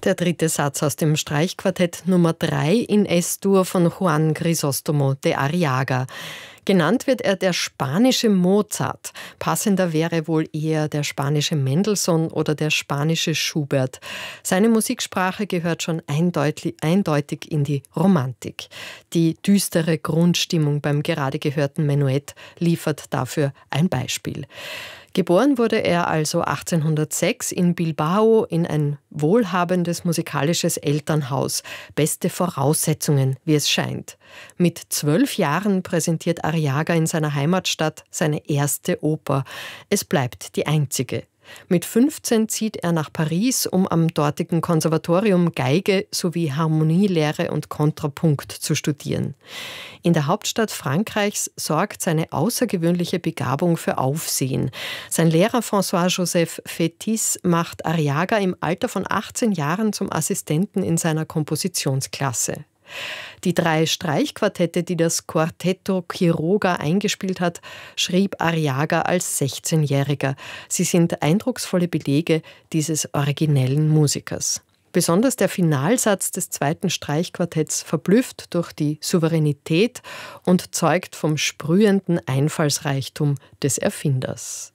Der dritte Satz aus dem Streichquartett Nummer 3 in S-Dur von Juan Crisóstomo de Arriaga. Genannt wird er der spanische Mozart. Passender wäre wohl eher der spanische Mendelssohn oder der spanische Schubert. Seine Musiksprache gehört schon eindeutig in die Romantik. Die düstere Grundstimmung beim gerade gehörten Menuett liefert dafür ein Beispiel. Geboren wurde er also 1806 in Bilbao in ein wohlhabendes musikalisches Elternhaus. Beste Voraussetzungen, wie es scheint. Mit 12 Jahren präsentiert Arriaga in seiner Heimatstadt seine erste Oper. Es bleibt die einzige. Mit 15 zieht er nach Paris, um am dortigen Konservatorium Geige sowie Harmonielehre und Kontrapunkt zu studieren. In der Hauptstadt Frankreichs sorgt seine außergewöhnliche Begabung für Aufsehen. Sein Lehrer François-Joseph Fétis macht Arriaga im Alter von 18 Jahren zum Assistenten in seiner Kompositionsklasse. Die 3 Streichquartette, die das Quartetto Quiroga eingespielt hat, schrieb Arriaga als 16-Jähriger. Sie sind eindrucksvolle Belege dieses originellen Musikers. Besonders der Finalsatz des 2. Streichquartetts verblüfft durch die Souveränität und zeugt vom sprühenden Einfallsreichtum des Erfinders.